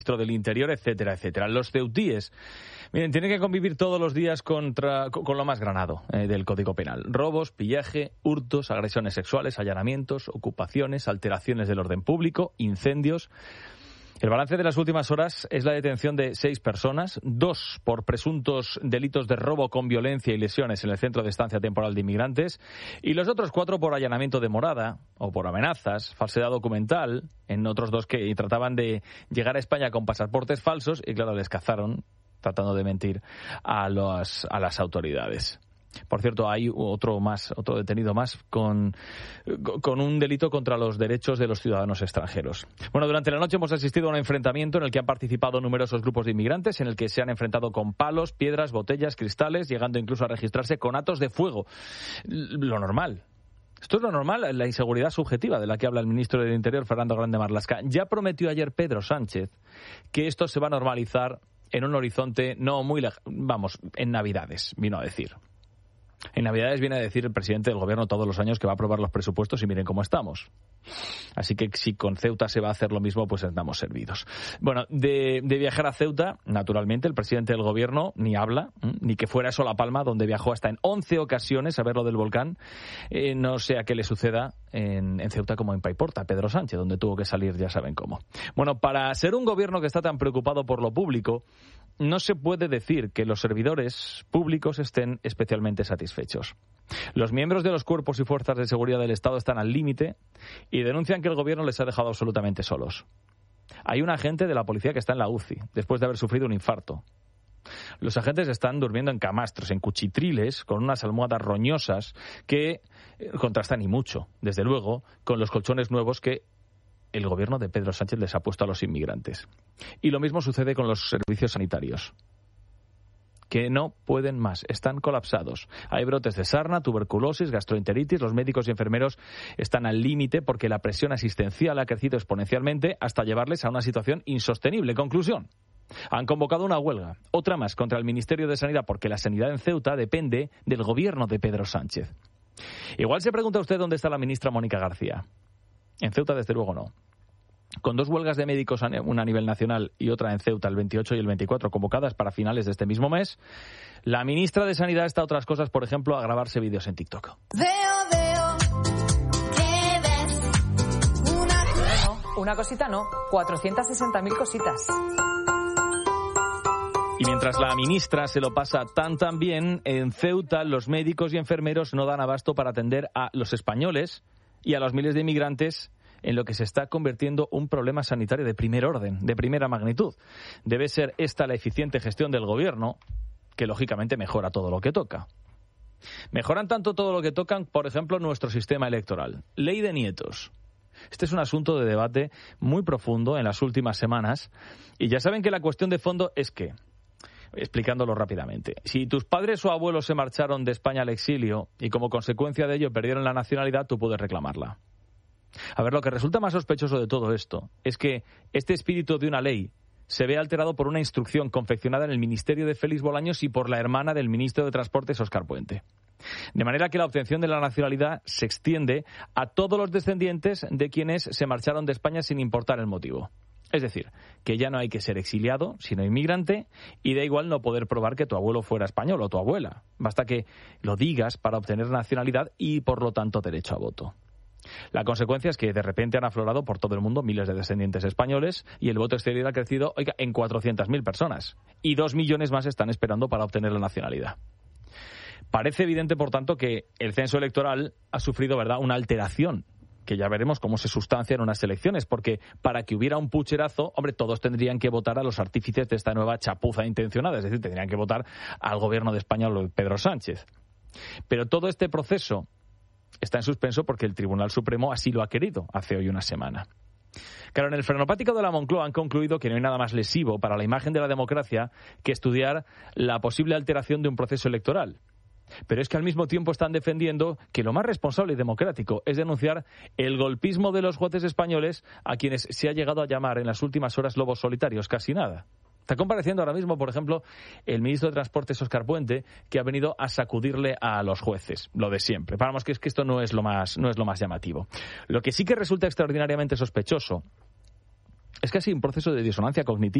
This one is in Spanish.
del Interior, etcétera, etcétera. Los ceutíes, miren, tienen que convivir todos los días con lo más granado del Código Penal. Robos, pillaje, hurtos, agresiones sexuales, allanamientos, ocupaciones, alteraciones del orden público, incendios. El balance de las últimas horas es la detención de 6 personas, 2 por presuntos delitos de robo con violencia y lesiones en el centro de estancia temporal de inmigrantes, y los otros 4 por allanamiento de morada o por amenazas, falsedad documental, en otros 2 que trataban de llegar a España con pasaportes falsos y, claro, les cazaron tratando de mentir a las autoridades. Por cierto, hay otro detenido más con un delito contra los derechos de los ciudadanos extranjeros. Bueno, durante la noche hemos asistido a un enfrentamiento en el que han participado numerosos grupos de inmigrantes, en el que se han enfrentado con palos, piedras, botellas, cristales, llegando incluso a registrarse conatos de fuego. Lo normal. Esto es lo normal, la inseguridad subjetiva de la que habla el ministro del Interior, Fernando Grande Marlaska. Ya prometió ayer Pedro Sánchez que esto se va a normalizar en un horizonte no muy lejano. Vamos, en Navidades, vino a decir. En Navidades viene a decir el presidente del gobierno todos los años que va a aprobar los presupuestos y miren cómo estamos. Así que si con Ceuta se va a hacer lo mismo, pues estamos servidos. Bueno, de viajar a Ceuta, naturalmente, el presidente del gobierno ni habla, ni que fuera eso La Palma, donde viajó hasta en 11 ocasiones a ver lo del volcán. No sé a qué le suceda en Ceuta como en Paiporta, Pedro Sánchez, donde tuvo que salir, ya saben cómo. Bueno, para ser un gobierno que está tan preocupado por lo público, no se puede decir que los servidores públicos estén especialmente satisfechos. Los miembros de los cuerpos y fuerzas de seguridad del Estado están al límite y denuncian que el gobierno les ha dejado absolutamente solos. Hay un agente de la policía que está en la UCI, después de haber sufrido un infarto. Los agentes están durmiendo en camastros, en cuchitriles, con unas almohadas roñosas que contrastan y mucho, desde luego, con los colchones nuevos que el gobierno de Pedro Sánchez les ha puesto a los inmigrantes. Y lo mismo sucede con los servicios sanitarios, que no pueden más, están colapsados. Hay brotes de sarna, tuberculosis, gastroenteritis, los médicos y enfermeros están al límite porque la presión asistencial ha crecido exponencialmente hasta llevarles a una situación insostenible. Conclusión: han convocado una huelga, otra más contra el Ministerio de Sanidad, porque la sanidad en Ceuta depende del gobierno de Pedro Sánchez. Igual se pregunta usted dónde está la ministra Mónica García. En Ceuta, desde luego, no. Con 2 huelgas de médicos, una a nivel nacional y otra en Ceuta el 28 y el 24, convocadas para finales de este mismo mes, la ministra de Sanidad está a otras cosas, por ejemplo, a grabarse vídeos en TikTok. Veo que ves una cosita no, 460.000 cositas. Y mientras la ministra se lo pasa tan bien, en Ceuta los médicos y enfermeros no dan abasto para atender a los españoles y a los miles de inmigrantes en lo que se está convirtiendo un problema sanitario de primer orden, de primera magnitud. Debe ser esta la eficiente gestión del gobierno, que lógicamente mejora todo lo que toca. Mejoran tanto todo lo que tocan, por ejemplo, nuestro sistema electoral. Ley de nietos. Este es un asunto de debate muy profundo en las últimas semanas, y ya saben que la cuestión de fondo es que, explicándolo rápidamente, si tus padres o abuelos se marcharon de España al exilio y como consecuencia de ello perdieron la nacionalidad, tú puedes reclamarla. A ver, lo que resulta más sospechoso de todo esto es que este espíritu de una ley se ve alterado por una instrucción confeccionada en el Ministerio de Félix Bolaños y por la hermana del ministro de Transportes, Óscar Puente. De manera que la obtención de la nacionalidad se extiende a todos los descendientes de quienes se marcharon de España sin importar el motivo. Es decir, que ya no hay que ser exiliado, sino inmigrante, y da igual no poder probar que tu abuelo fuera español o tu abuela. Basta que lo digas para obtener nacionalidad y, por lo tanto, derecho a voto. La consecuencia es que de repente han aflorado por todo el mundo miles de descendientes españoles y el voto exterior ha crecido, en 400.000 personas. Y 2 millones más están esperando para obtener la nacionalidad. Parece evidente, por tanto, que el censo electoral ha sufrido, ¿verdad?, una alteración, que ya veremos cómo se sustancia en unas elecciones, porque para que hubiera un pucherazo, todos tendrían que votar a los artífices de esta nueva chapuza intencionada, es decir, tendrían que votar al gobierno de España o de Pedro Sánchez. Pero todo este proceso está en suspenso porque el Tribunal Supremo así lo ha querido hace hoy una semana. Claro, en el frenopático de la Moncloa han concluido que no hay nada más lesivo para la imagen de la democracia que estudiar la posible alteración de un proceso electoral. Pero es que al mismo tiempo están defendiendo que lo más responsable y democrático es denunciar el golpismo de los jueces españoles, a quienes se ha llegado a llamar en las últimas horas lobos solitarios, casi nada. Está compareciendo ahora mismo, por ejemplo, el ministro de Transportes, Óscar Puente, que ha venido a sacudirle a los jueces, lo de siempre. Vamos, que es que esto no es lo más llamativo. Lo que sí que resulta extraordinariamente sospechoso Es casi un proceso de disonancia cognitiva